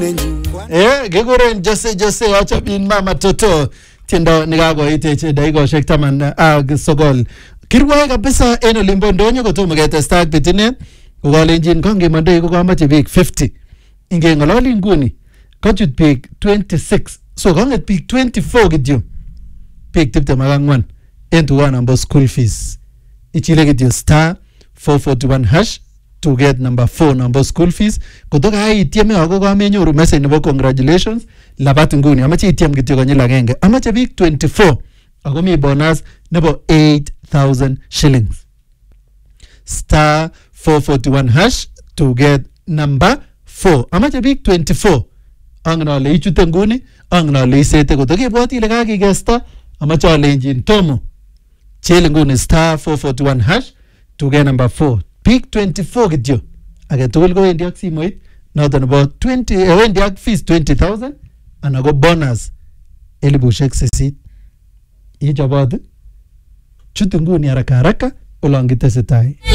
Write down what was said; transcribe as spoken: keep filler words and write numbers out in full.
Eh, kekuren Jose Jose achapin mama Toto tiendo nikakoiteche dakikoshek taman ak sokol. Kirwae kabisa en olimbo ndonyo kotomo ketesta ak bitine kokalenjin kangemondoi kokamache biik fifty. Ingeng'ololi nguni kochut biik twenty-six. So kanget biik twenty-four kityo. Biik tiptem ak ang'wan en tuwan ambo school fees. Ichile kityo star four forty-one hash to get number four number school fees. Kutoka hai itieme ako kamenyoru message nebo congratulations labat nguni amache itiem kityo konyil agenge. Amache biik twenty-four ako mi bonus nebo eight thousand shillings. Star four forty-one hash to get number four. Amache biik twenty-four. Ang'na ale ichute nguni, ang'na ale isete kutoka ibwati ile kakikesta amache alenjin tomo. Chele nguni star four forty-one hash to get number four. Peak twenty-four kityo. Age tugul ko wendi ak simoit noton nebo twenty eh, wendi ak fees twenty thousand ana ko bonus elibushek sisit. Ichobot chute nguni haraka haraka olon kitesetai.